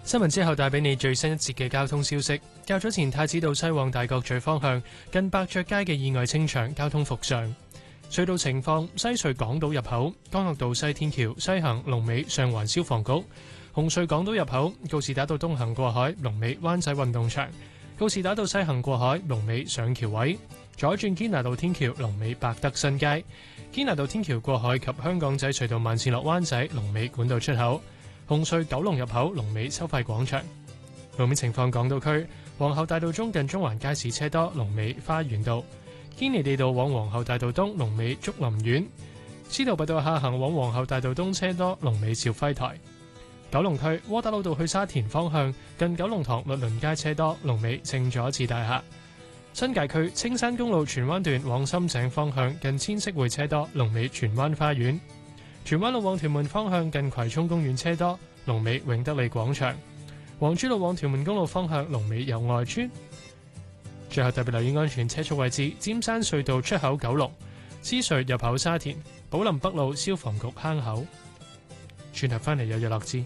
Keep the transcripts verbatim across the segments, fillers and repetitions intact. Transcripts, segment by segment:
新聞之後帶俾你最新一節嘅交通消息。較早前太子道西往大角咀方向近百雀街嘅意外清場，交通復常。隧道情況：西隧港島入口干諾道西天橋西行龍尾上環消防局；紅隧港島入口告士打道東行過海龍尾灣仔運動場；告士打道西行過海龍尾上橋位；左轉堅拿道天橋龍尾百德新街；堅拿道天橋過海及香港仔隧道慢線落灣仔龍尾管道出口；紅隧九龍入口龍尾收費廣場。路面情況：港島區皇后大道中近中環街市車多，龍尾花園道。堅尼地道往皇后大道東龍尾竹林苑，司徒拔道下行往皇后大道東車多，龍尾兆輝台。九龍區窩打老道去沙田方向近九龍塘律倫街車多，龍尾聖佐治大廈。新界區青山公路荃灣段往深井方向近千色匯車多，龍尾荃灣花園。荃灣路往屯門方向近葵涌公園車多，龍尾永德利廣場。黃珠路往屯門公路方向龍尾友愛邨。最後特別留意安全車速位置：尖山隧道出口九龍、獅隧入口沙田、寶林北路消防局坑口。轉頭翻嚟有日落知。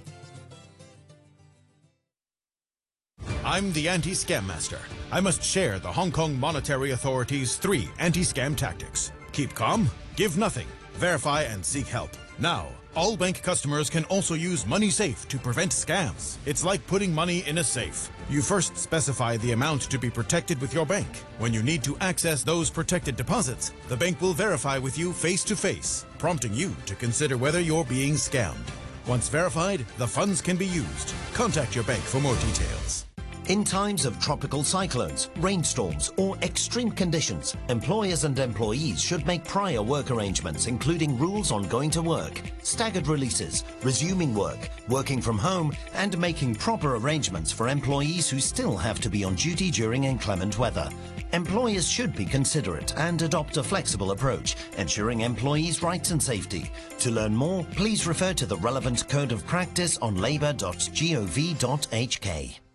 I'm the anti-scam master. I must share the Hong Kong Monetary Authority's three anti-scam tactics. Keep calm, give nothing, verify and seek help. Now, all bank customers can also use MoneySafe to prevent scams. It's like putting money in a safe. You first specify the amount to be protected with your bank. When you need to access those protected deposits, the bank will verify with you face-to-face, prompting you to consider whether you're being scammed. Once verified, the funds can be used. Contact your bank for more details. In times of tropical cyclones, rainstorms, or extreme conditions, employers and employees should make prior work arrangements, including rules on going to work, staggered releases, resuming work, working from home, and making proper arrangements for employees who still have to be on duty during inclement weather. Employers should be considerate and adopt a flexible approach, ensuring employees' rights and safety. To learn more, please refer to the relevant Code of Practice on labour dot gov dot h k.